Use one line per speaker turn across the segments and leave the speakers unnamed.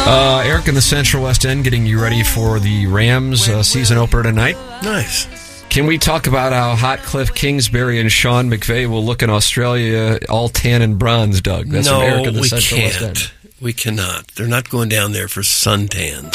Eric in the Central West End getting you ready for the Rams season opener tonight.
Nice.
Can we talk about how hot Cliff Kingsbury and Sean McVay will look in Australia all tan and bronze, Doug? That's
no,
from Eric in the
we
Central
can't.
West End.
We cannot. They're not going down there for suntans.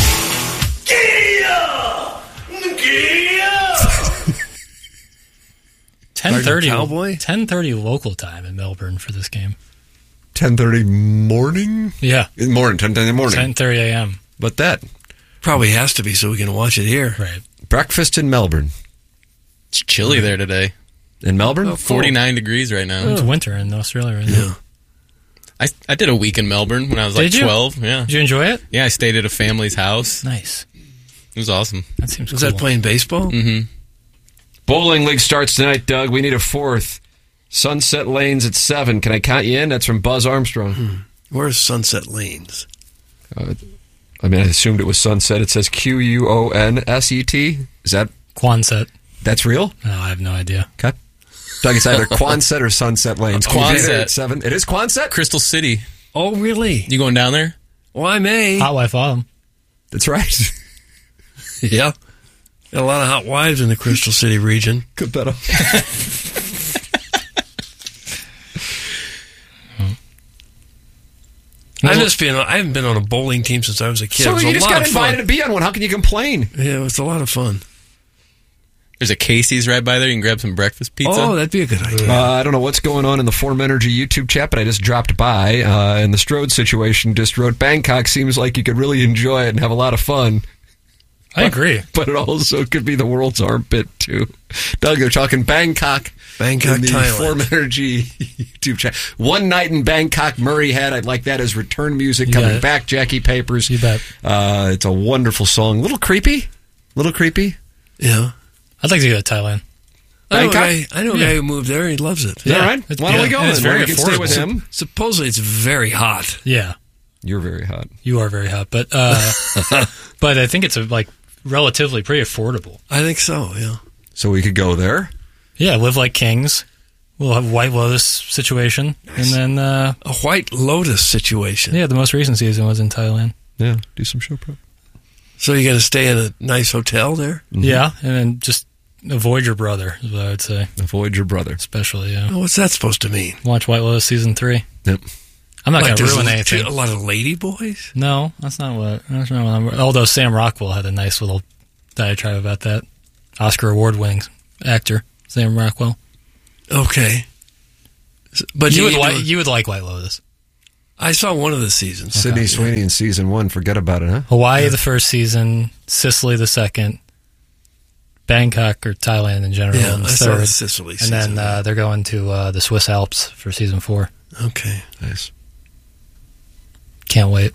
10:30 local time in Melbourne for this game.
10:30 morning?
Yeah.
Morning, 10:30 morning.
10:30 a.m.
But that.
Probably has to be so we can watch it here.
Right.
Breakfast in Melbourne.
It's chilly there today.
In Melbourne?
Oh,
49 degrees right now.
It's winter in Australia right now.
Yeah.
I did a week in Melbourne when I was
Did you?
12. Yeah.
Did you enjoy it?
Yeah, I stayed at a family's house.
Nice.
It was awesome.
That seems
Was
cool.
that playing baseball?
Mm-hmm.
Bowling League starts tonight, Doug. We need a fourth. Sunset Lanes at 7. Can I count you in? That's from Buzz Armstrong.
Where's Sunset Lanes?
I assumed it was Sunset. It says Quonset. Is that...
Quonset.
That's real?
No, I have no idea.
Okay. Doug, it's either Quonset or Sunset Lanes.
It's Quonset.
Can you be there at 7? It is Quonset?
Crystal City.
Oh, really?
You going down there?
Well, I may.
Hot Wife Autumn.
That's right.
Yeah. Got a lot of hot wives in the Crystal City region.
Good better.
I haven't been on a bowling team since I was a kid.
So
it was
you
a
just
lot
got
of
invited
fun.
to be on one. How can you complain?
Yeah, it was a lot of fun.
There's a Casey's right by there. You can grab some breakfast pizza.
Oh, that'd be a good idea.
I don't know what's going on in the Form Energy YouTube chat, but I just dropped by, and the Strode situation just wrote, Bangkok seems like you could really enjoy it and have a lot of fun.
I agree.
But it also could be the world's armpit, too. Doug, they're talking Bangkok.
Bangkok,
in the
Thailand.
Form Energy YouTube chat. One night in Bangkok, Murray had. I'd like that as return music coming back, Jackie Papers.
You bet.
It's a wonderful song. Little creepy.
Yeah.
I'd like to go to Thailand.
I know
Bangkok?
a guy who moved there. He loves it.
Is that right? Why don't we go
and it's
then?
very
We can stay with
affordable.
him.
Supposedly it's very hot.
Yeah.
You're very hot.
You are very hot. But but I think it's relatively pretty affordable.
I think so, yeah.
So we could go there.
Yeah, live like kings. We'll have White Lotus situation.
Nice.
And then
A White Lotus situation.
the most recent season was in Thailand.
Yeah, do some show prep.
So you're going to stay in a nice hotel there?
Mm-hmm.
Yeah, and then just avoid your brother, is what I would say.
Avoid your brother.
Especially, yeah.
Oh, what's that supposed to mean?
Watch White Lotus season 3.
Yep.
I'm not going to
there's
ruin anything.
A lot of lady boys?
No, that's not what although Sam Rockwell had a nice little diatribe about that. Oscar award-winning actor, Sam Rockwell.
Okay. But
you would like White Lotus.
I saw one of the seasons.
Sydney Sweeney in season 1. Forget about it, huh?
Hawaii the first season, Sicily the second, Bangkok or Thailand in general
Yeah,
in the
I saw
third.
the Sicily
and
season.
then they're going to the Swiss Alps for season 4.
Okay.
Nice.
Can't wait.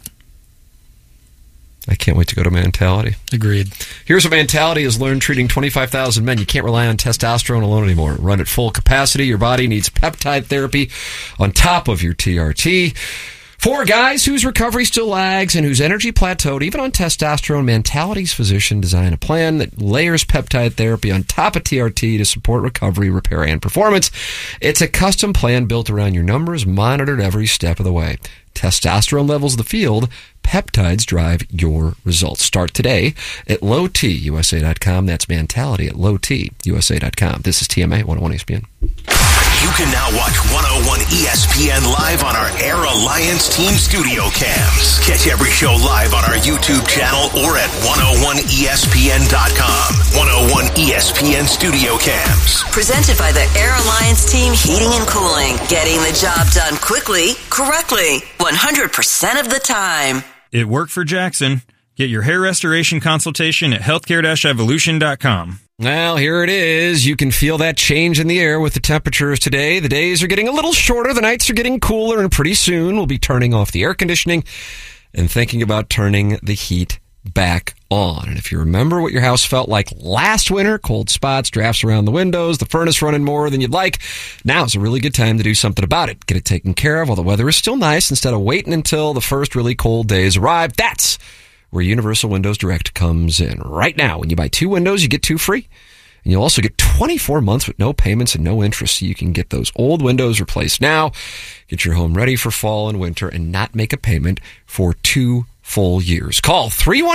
I can't wait to go to Mentality.
Agreed.
Here's what Mentality has learned treating 25,000 men. You can't rely on testosterone alone anymore. Run at full capacity. Your body needs peptide therapy on top of your TRT. For guys whose recovery still lags and whose energy plateaued, even on testosterone, Mentality's physician designed a plan that layers peptide therapy on top of TRT to support recovery, repair, and performance. It's a custom plan built around your numbers, monitored every step of the way. Testosterone levels the field. Peptides drive your results. Start today at lowtusa.com. That's Mentality at lowtusa.com. This is TMA 101 ESPN.
You can now watch 101 ESPN live on our Air Alliance Team Studio Cams. Catch every show live on our YouTube channel or at 101ESPN.com. 101 ESPN Studio Cams.
Presented by the Air Alliance Team Heating and Cooling. Getting the job done quickly, correctly, 100% of the time.
It worked for Jackson. Get your hair restoration consultation at healthcare-evolution.com.
Well, here it is. You can feel that change in the air with the temperatures today. The days are getting a little shorter, the nights are getting cooler, and pretty soon we'll be turning off the air conditioning and thinking about turning the heat back on. And if you remember what your house felt like last winter, cold spots, drafts around the windows, the furnace running more than you'd like, now's a really good time to do something about it. Get it taken care of while the weather is still nice instead of waiting until the first really cold days arrive. That's where Universal Windows Direct comes in. Right now, when you buy 2 windows, you get 2 free. And you'll also get 24 months with no payments and no interest, so you can get those old windows replaced now, get your home ready for fall and winter, and not make a payment for 2 full years. Call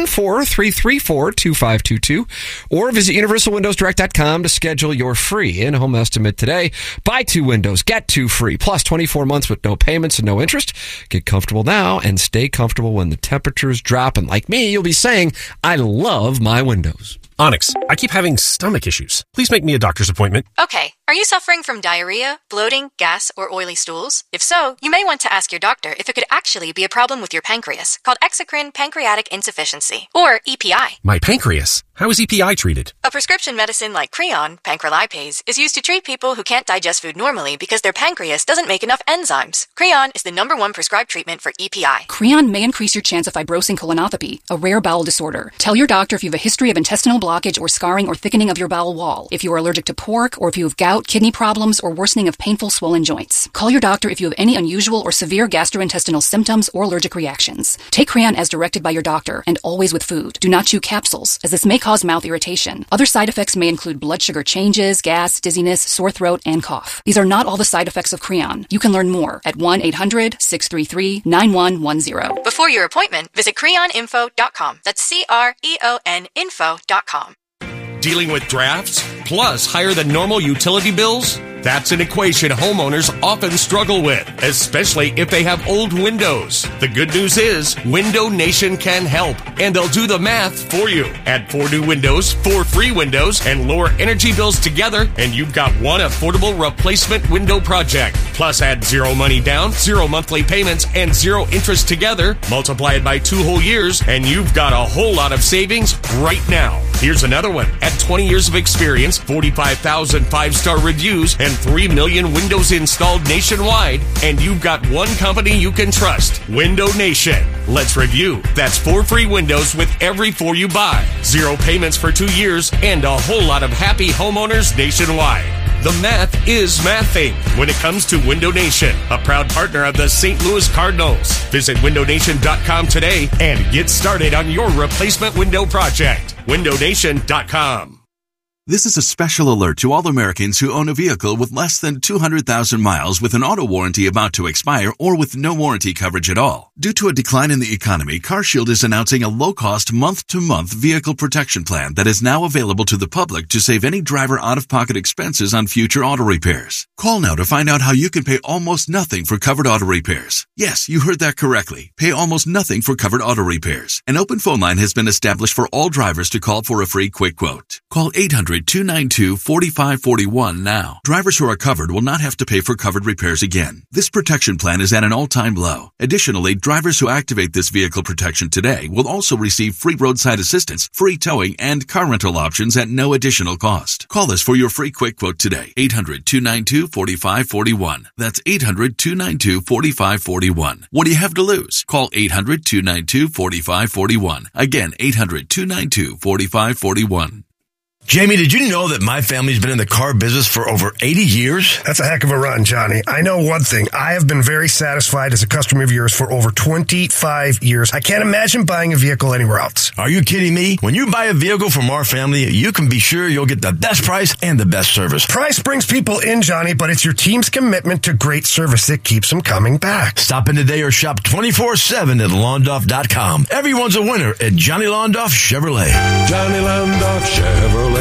314-334-2522 or visit universalwindowsdirect.com to schedule your free in-home estimate today. Buy 2 windows, get 2 free, plus 24 months with no payments and no interest. Get comfortable now and stay comfortable when the temperatures drop. And like me, you'll be saying, I love my windows.
Onyx, I keep having stomach issues. Please make me a doctor's appointment.
Okay. Are you suffering from diarrhea, bloating, gas, or oily stools? If so, you may want to ask your doctor if it could actually be a problem with your pancreas, called exocrine pancreatic insufficiency, or EPI.
My pancreas? How is EPI treated?
A prescription medicine like Creon, pancrelipase, is used to treat people who can't digest food normally because their pancreas doesn't make enough enzymes. Creon is the #1 prescribed treatment for EPI.
Creon may increase your chance of fibrosing colonopathy, a rare bowel disorder. Tell your doctor if you have a history of intestinal blockage or scarring or thickening of your bowel wall, if you are allergic to pork, or if you have gout, kidney problems, or worsening of painful swollen joints. Call your doctor if you have any unusual or severe gastrointestinal symptoms or allergic reactions. Take Creon as directed by your doctor, and always with food. Do not chew capsules, as this may cause mouth irritation. Other side effects may include blood sugar changes, gas, dizziness, sore throat, and cough. These are not all the side effects of Creon. You can learn more at 1-800-633-9110.
Before your appointment, visit creoninfo.com. That's CREON info.com.
Dealing with drafts, plus higher than normal utility bills? That's an equation homeowners often struggle with, especially if they have old windows. The good news is, Window Nation can help, and they'll do the math for you. Add 4 new windows, 4 free windows, and lower energy bills together, and you've got one affordable replacement window project. Plus add 0 money down, 0 monthly payments, and 0 interest together. Multiply it by 2 whole years, and you've got a whole lot of savings right now. Here's another one. At 20 years of experience, 45,000 5-star reviews, and 3 million windows installed nationwide, and you've got one company you can trust, Window Nation. Let's review. That's 4 free windows with every 4 you buy, 0 payments for 2 years, and a whole lot of happy homeowners nationwide. The math is mathing when it comes to Window Nation, a proud partner of the St. Louis Cardinals. Visit windownation.com today and get started on your replacement window project. windownation.com.
This is a special alert to all Americans who own a vehicle with less than 200,000 miles with an auto warranty about to expire or with no warranty coverage at all. Due to a decline in the economy, CarShield is announcing a low-cost month-to-month vehicle protection plan that is now available to the public to save any driver out-of-pocket expenses on future auto repairs. Call now to find out how you can pay almost nothing for covered auto repairs. Yes, you heard that correctly. Pay almost nothing for covered auto repairs. An open phone line has been established for all drivers to call for a free quick quote. Call 800-292-4541 now. Drivers who are covered will not have to pay for covered repairs again. This protection plan is at an all-time low. Additionally, drivers who activate this vehicle protection today will also receive free roadside assistance, free towing, and car rental options at no additional cost. Call us for your free quick quote today. 800-292-4541. That's 800-292-4541. What do you have to lose? Call 800-292-4541. Again, 800-292-4541.
Jamie, did you know that my family's been in the car business for over 80 years?
That's a heck of a run, Johnny. I know one thing. I have been very satisfied as a customer of yours for over 25 years. I can't imagine buying a vehicle anywhere else.
Are you kidding me? When you buy a vehicle from our family, you can be sure you'll get the best price and the best service.
Price brings people in, Johnny, but it's your team's commitment to great service that keeps them coming back.
Stop in today or shop 24/7 at Londoff.com. Everyone's a winner at Johnny Londoff Chevrolet.
Johnny Londoff Chevrolet.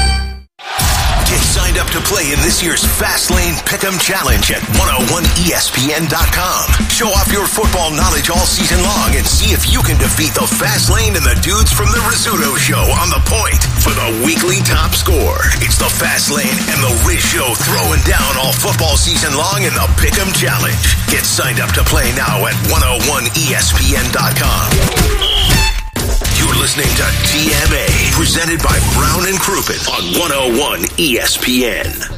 Get signed up to play in this year's Fastlane Pick'em Challenge at 101ESPN.com. Show off your football knowledge all season long and see if you can defeat the Fastlane and the dudes from the Rizzuto Show on the point for the weekly top score. It's the Fastlane and the Riz Show throwing down all football season long in the Pick'em Challenge. Get signed up to play now at 101ESPN.com. You're listening to TMA, presented by Brown and Crouppen on 101 ESPN.